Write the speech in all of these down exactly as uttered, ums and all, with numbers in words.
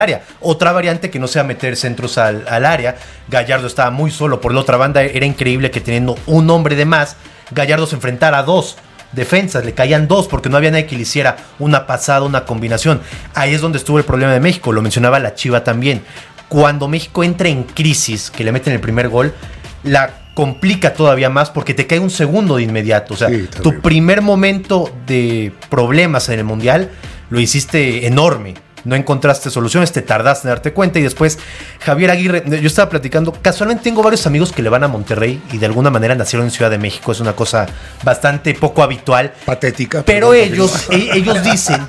área. Otra variante que no sea meter centros al, al área. Gallardo estaba muy solo. Por la otra banda era increíble que teniendo un hombre de más, Gallardo se enfrentara a dos defensas, le caían dos porque no había nadie que le hiciera una pasada, una combinación. Ahí es donde estuvo el problema de México, lo mencionaba la Chiva también. Cuando México entra en crisis, que le meten el primer gol, la complica todavía más porque te cae un segundo de inmediato. O sea, sí, tu primer momento de problemas en el Mundial lo hiciste enorme. No encontraste soluciones, te tardaste en darte cuenta. Y después Javier Aguirre, yo estaba platicando, casualmente tengo varios amigos que le van a Monterrey y de alguna manera nacieron en Ciudad de México. Es una cosa bastante poco habitual, patética, pero, pero ellos e- ellos dicen,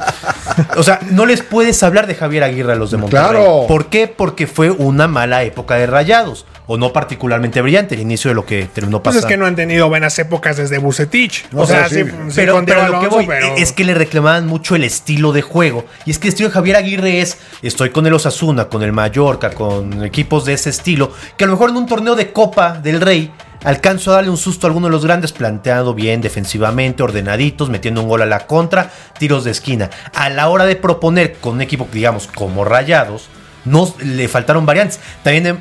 o sea, no les puedes hablar de Javier Aguirre a los de Monterrey. Claro. ¿Por qué? Porque fue una mala época de Rayados, o no particularmente brillante, el inicio de lo que terminó pasando. Pues es que no han tenido buenas épocas desde Bucetich. No, o sea, sí, sí, sí, pero, con pero Diego lo que Alonso, voy pero... es que le reclamaban mucho el estilo de juego. Y es que el estilo de Javier Aguirre es: estoy con el Osasuna, con el Mallorca, con equipos de ese estilo, que a lo mejor en un torneo de Copa del Rey alcanzo a darle un susto a alguno de los grandes, planteado bien defensivamente, ordenaditos, metiendo un gol a la contra, tiros de esquina. A la hora de proponer con un equipo, digamos, como Rayados, no le faltaron variantes. También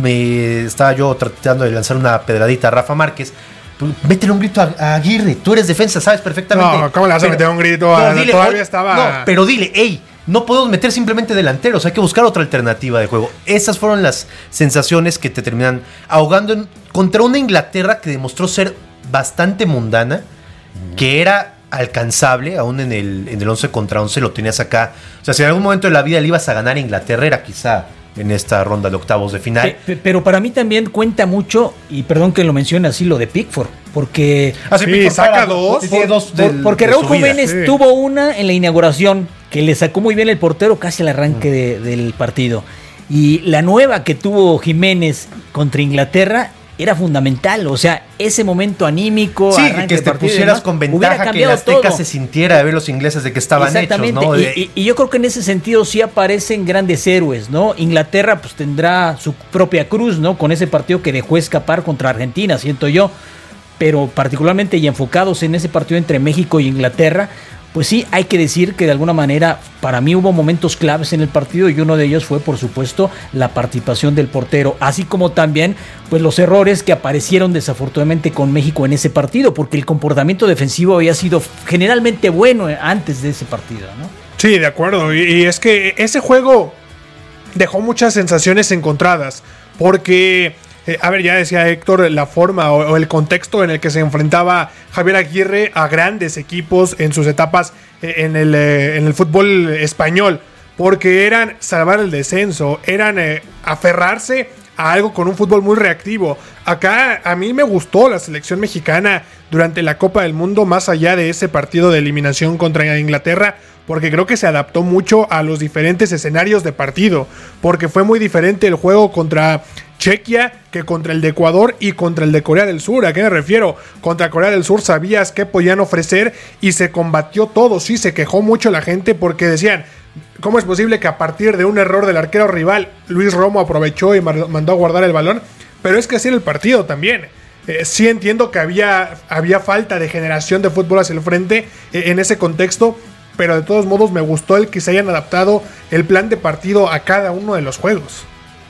me estaba yo tratando de lanzar una pedradita a Rafa Márquez. Métele un grito a, a Aguirre, tú eres defensa, sabes perfectamente. No, ¿cómo le vas a meter un grito a dile, todavía oye, estaba? No, pero dile, hey, no podemos meter simplemente delanteros, hay que buscar otra alternativa de juego. Esas fueron las sensaciones que te terminan ahogando en, contra una Inglaterra que demostró ser bastante mundana, uh-huh. que era alcanzable, aún en el, en el once contra once lo tenías acá. O sea, si en algún momento de la vida le ibas a ganar a Inglaterra, era quizá en esta ronda de octavos de final. Pe- pero para mí también cuenta mucho, y perdón que lo mencione así, lo de Pickford, porque ah, sí, Pickford saca para, dos, por, dos por, del, porque Raúl Jiménez sí. tuvo una en la inauguración que le sacó muy bien el portero casi al arranque mm. de, del partido, y la nueva que tuvo Jiménez contra Inglaterra era fundamental. O sea, ese momento anímico, sí, que te pusieras con ventaja, que el Azteca se sintiera de ver los ingleses de que estaban hechos, ¿no? Y, y, y yo creo que en ese sentido sí aparecen grandes héroes, ¿no? Inglaterra pues tendrá su propia cruz, ¿no? Con ese partido que dejó escapar contra Argentina, siento yo, pero particularmente y enfocados en ese partido entre México y Inglaterra, pues sí, hay que decir que de alguna manera para mí hubo momentos claves en el partido, y uno de ellos fue, por supuesto, la participación del portero, así como también pues los errores que aparecieron desafortunadamente con México en ese partido, porque el comportamiento defensivo había sido generalmente bueno antes de ese partido, ¿no? Sí, de acuerdo, y, y es que ese juego dejó muchas sensaciones encontradas, porque... Eh, a ver, ya decía Héctor, la forma o, o el contexto en el que se enfrentaba Javier Aguirre a grandes equipos en sus etapas eh, en, el, eh, en el fútbol español, porque eran salvar el descenso, eran eh, aferrarse a algo con un fútbol muy reactivo. Acá a mí me gustó la selección mexicana durante la Copa del Mundo, más allá de ese partido de eliminación contra Inglaterra, porque creo que se adaptó mucho a los diferentes escenarios de partido, porque fue muy diferente el juego contra Chequia que contra el de Ecuador y contra el de Corea del Sur. ¿A qué me refiero? Contra Corea del Sur sabías qué podían ofrecer y se combatió todo. Sí, se quejó mucho la gente porque decían, ¿cómo es posible que a partir de un error del arquero rival Luis Romo aprovechó y mandó a guardar el balón? Pero es que así era el partido también. Eh, sí entiendo que había, había falta de generación de fútbol hacia el frente eh, en ese contexto, pero de todos modos me gustó el que se hayan adaptado el plan de partido a cada uno de los juegos.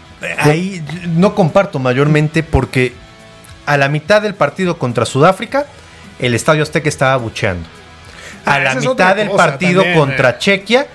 Ahí no comparto mayormente, porque a la mitad del partido contra Sudáfrica el Estadio Azteca estaba bucheando. A la mitad del partido también, contra eh. Chequia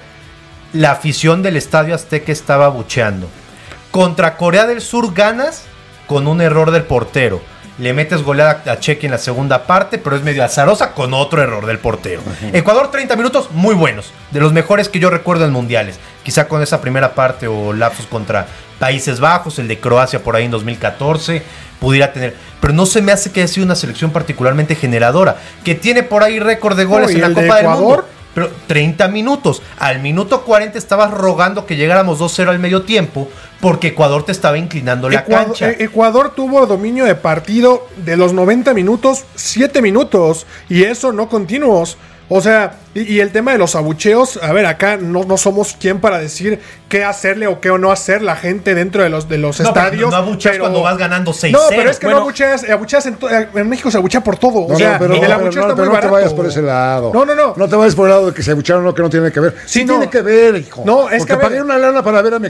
la afición del Estadio Azteca estaba bucheando. Contra Corea del Sur ganas con un error del portero. Le metes goleada a Chequia en la segunda parte, pero es medio azarosa con otro error del portero. Uh-huh. Ecuador, treinta minutos muy buenos, de los mejores que yo recuerdo en mundiales. Quizá con esa primera parte o lapsos contra Países Bajos, el de Croacia por ahí en dos mil catorce, pudiera tener. Pero no se me hace que haya sido una selección particularmente generadora, que tiene por ahí récord de goles no, en la Copa del Mundo. Pero treinta minutos, al minuto cuarenta estabas rogando que llegáramos dos cero al medio tiempo, porque Ecuador te estaba inclinando la Ecuador, cancha. Ecuador tuvo dominio de partido de los noventa minutos, siete minutos, y eso no continuos. O sea, y, y el tema de los abucheos, a ver, acá no, no somos quien para decir qué hacerle o qué o no hacer la gente dentro de los, de los no, estadios. No abucheas pero... cuando vas ganando seis No, cero. pero es que bueno, no abucheas, abucheas en, to- en México se abuchea por todo. No, o sea, no, pero, el no, abucheo pero, no, está pero muy no te barato. vayas por ese lado. No, no, no. No te vayas por el lado de que se abucharon o no, que no tiene que ver. Sí, sí no. tiene que ver, hijo. No, es Porque que pagué una lana para ver a mi